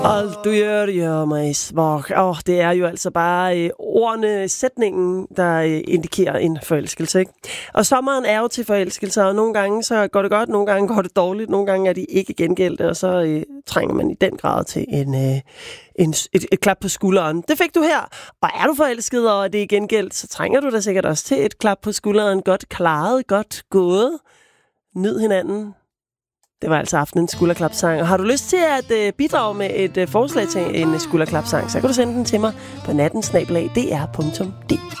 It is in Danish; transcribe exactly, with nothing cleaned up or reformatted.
Alt du gør, gør mig svag. Åh, det er jo altså bare øh, ordene, sætningen, der øh, indikerer en forelskelse, ikke? Og sommeren er jo til forelskelser, og nogle gange så går det godt, nogle gange går det dårligt, nogle gange er de ikke gengældte, og så øh, trænger man i den grad til en, øh, en, et, et klap på skulderen. Det fik du her, og er du forelsket, og det er gengældt, så trænger du da sikkert også til et klap på skulderen. Godt klaret, godt gået. Nyd hinanden. Det var altså aftenens skulderklapsang. Og har du lyst til at øh, bidrage med et øh, forslag til en skulderklapsang, så kan du sende den til mig på natten snabel-a d r punktum d k.